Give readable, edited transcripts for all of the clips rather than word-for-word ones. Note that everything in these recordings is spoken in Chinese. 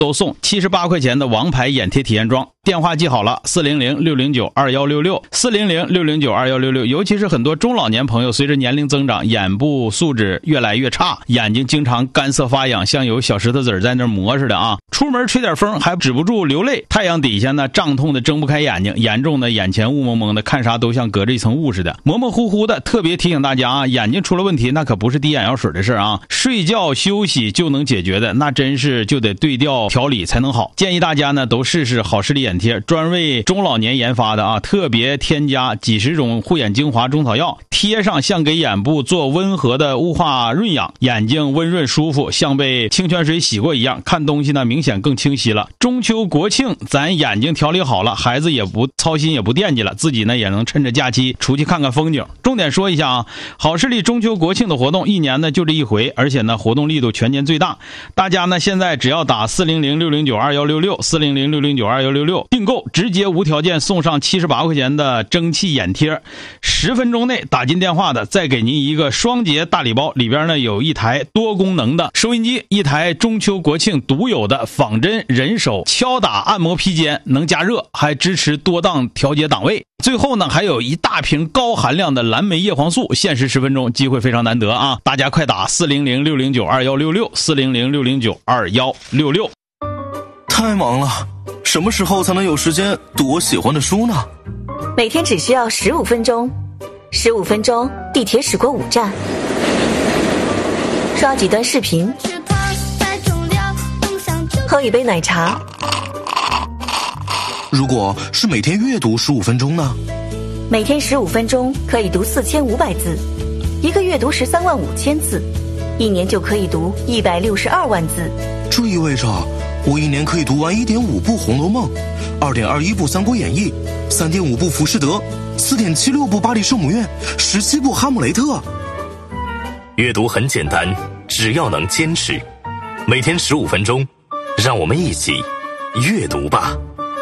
都送78块钱的王牌眼贴体验装。电话记好了，400-609-2166，400-609-2166。尤其是很多中老年朋友，随着年龄增长，眼部素质越来越差，眼睛经常干涩发痒，像有小石头子在那磨似的啊。出门吹点风还止不住流泪，太阳底下呢胀痛的睁不开眼睛，严重的眼前雾蒙蒙的，看啥都像隔着一层雾似的，模模糊糊的。特别提醒大家啊，眼睛出了问题那可不是滴眼药水的事啊，睡觉休息就能解决的，那真是就得对调调理才能好。建议大家呢都试试好视力眼贴，专为中老年研发的啊，特别添加几十种护眼精华中草药，贴上像给眼部做温和的雾化润养，眼睛温润舒服，像被清泉水洗过一样，看东西呢明显更清晰了。中秋国庆咱眼睛调理好了，孩子也不操心也不惦记了，自己呢也能趁着假期出去看看风景。重点说一下啊，好视力中秋国庆的活动一年呢就这一回，而且呢活动力度全年最大。大家呢现在只要打400-609-2166，400-609-2166订购，直接无条件送上78块钱的蒸汽眼贴，10分钟内打进电话的再给您一个双节大礼包，里边呢有一台多功能的收音机，一台中秋国庆独有的仿真人手敲打按摩披肩，能加热，还支持多档调节档位。最后呢还有一大瓶高含量的蓝莓叶黄素，限时10分钟，机会非常难得啊！大家快打400-609-2166，400-609-2166。 太忙了，什么时候才能有时间读我喜欢的书呢？ 每天只需要15分钟，15分钟地铁驶过5站，刷几段视频，喝一杯奶茶。 如果是每天阅读15分钟呢？ 每天15分钟可以读4500字，一个月读13万5千字，一年就可以读162万字。 这意味着我一年可以读完1.5部《红楼梦》，2.21部《三国演义》，3.5部《浮士德》，4.76部《巴黎圣母院》，17部《哈姆雷特》。 阅读很简单，只要能坚持，每天15分钟，让我们一起阅读吧。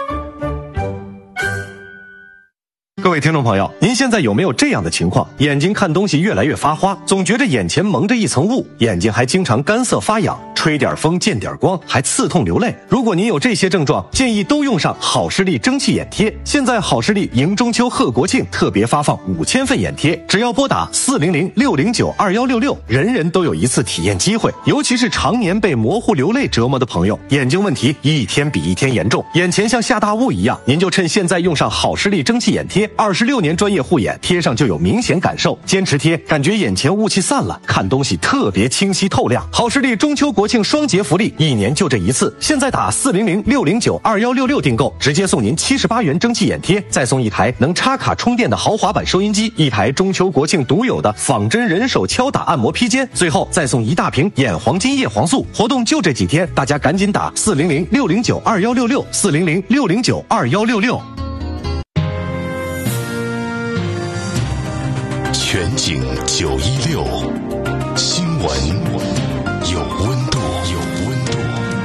各位听众朋友，您现在有没有这样的情况？眼睛看东西越来越发花，总觉着眼前蒙着一层雾，眼睛还经常干涩发痒，吹点风见点光还刺痛流泪。如果您有这些症状，建议都用上好视力蒸汽眼贴。现在好视力迎中秋贺国庆特别发放5000份眼贴，只要拨打400-609-2166，人人都有一次体验机会。尤其是常年被模糊流泪折磨的朋友，眼睛问题一天比一天严重，眼前像下大雾一样，您就趁现在用上好视力蒸汽眼贴，26年专业护眼，贴上就有明显感受。坚持贴，感觉眼前雾气散了，看东西特别清晰透亮。好视力中秋国庆双节福利，一年就这一次。现在打400-609-2166订购，直接送您78元蒸汽眼贴，再送一台能插卡充电的豪华版收音机，一台中秋国庆独有的仿真人手敲打按摩披肩，最后再送一大瓶眼黄金叶黄素。活动就这几天，大家赶紧打400-609-2166，400-609-2166。 全景916，新闻有温度，有温度。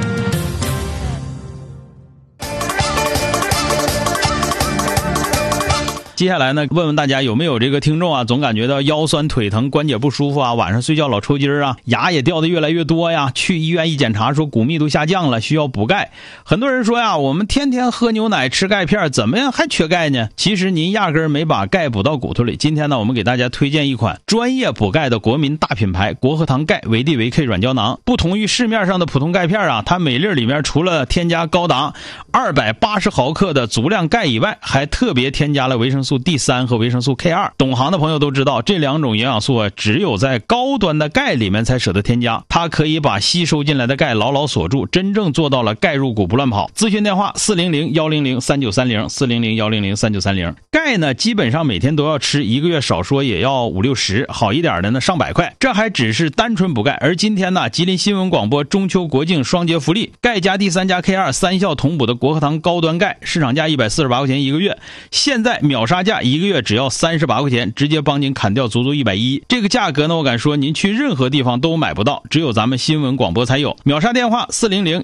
接下来呢，问问大家有没有这个听众啊，总感觉到腰酸腿疼、关节不舒服啊，晚上睡觉老抽筋啊，牙也掉的越来越多呀，去医院一检查说骨密度下降了，需要补钙。很多人说呀，我们天天喝牛奶吃钙片，怎么样还缺钙呢？其实您压根没把钙补到骨头里。今天呢，我们给大家推荐一款专业补钙的国民大品牌国和堂钙维 D 维 K 软胶囊。不同于市面上的普通钙片啊，它每粒里面除了添加高达280毫克的足量钙以外，还特别添加了维生素 D3 和维生素 K2。 懂行的朋友都知道，这两种营养素啊，只有在高端的钙里面才舍得添加，它可以把吸收进来的钙牢牢锁住，真正做到了钙入骨不乱跑。咨询电话400-100-3930 400-100-3930。钙呢基本上每天都要吃，一个月少说也要50-60，好一点的呢上百块。这还只是单纯补钙。而今天呢，吉林新闻广播中秋国庆双节福利，钙加 D3 加 K2 三效同补的国和堂高端钙，市场价148块钱一个月，现在秒杀杀价1个月只要38块钱，直接帮您砍掉足足110。这个价格呢，我敢说您去任何地方都买不到，只有咱们新闻广播才有。秒杀电话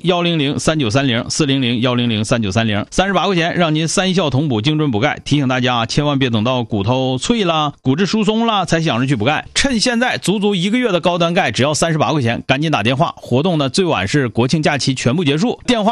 400-100-3930，400-100-3930， 38块钱让您3效同补，精准补钙。提醒大家千万别等到骨头脆了、骨质疏松了才想着去补钙，趁现在足足1个月的高端钙只要38块钱，赶紧打电话。活动呢最晚是国庆假期全部结束，电话